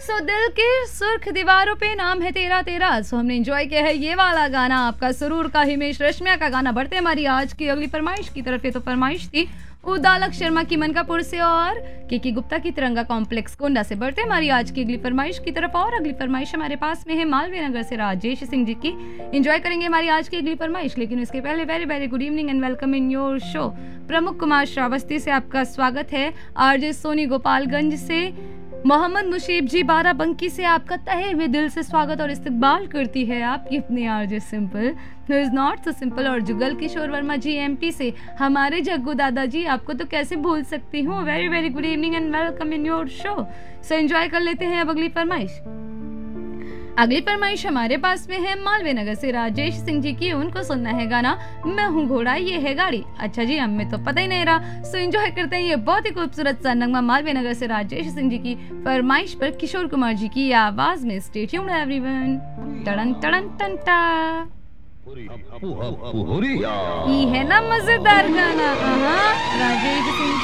सो दिल की सुर्ख दीवारों पे नाम है तेरा तेरा। सो हमने एंजॉय किया है ये वाला गाना, आपका सुरूर का हिमेश रेशमिया का गाना। बढ़ते हमारी आज की अगली फरमाइश की तरफ। ये तो फरमाइश थी उदालक शर्मा की मनकापुर से और के गुप्ता की तिरंगा कॉम्प्लेक्स गोंडा से। बढ़ते हमारी आज की अगली फरमाइश की तरफ और अगली फरमाइश हमारे पास में है मालवीय नगर से राजेश सिंह जी की। एंजॉय करेंगे हमारी आज की अगली फरमाइश, लेकिन उसके पहले very very good evening and welcome in your show. प्रमुख कुमार श्रावस्ती से आपका स्वागत है। आरजे सोनी गोपालगंज से, मोहम्मद मुशीब जी बाराबंकी से आपका तहे हुए दिल से स्वागत और इस्तकबाल करती है आपकी अपनी RJ simple is not so simple. और जुगल किशोर वर्मा जी एमपी से हमारे जग्गू दादाजी, आपको तो कैसे भूल सकती हूँ। Very very good evening and welcome in your show. So enjoy कर लेते हैं अब अगली फरमाइश। अगली फरमाइश हमारे पास में है मालवीय नगर से राजेश सिंह जी की। उनको सुनना है गाना मैं हूँ घोड़ा ये है गाड़ी। अच्छा जी, हमें तो पता ही नहीं रहा। सो एंजॉय करते हैं ये बहुत ही खूबसूरत सा नगमा मालवीय नगर से राजेश सिंह जी की फरमाइश पर किशोर कुमार जी की आवाज में। Stay tuned everyone. टड़न टड़न टंटा, ये है ना मजेदार गाना। राजेश सिंह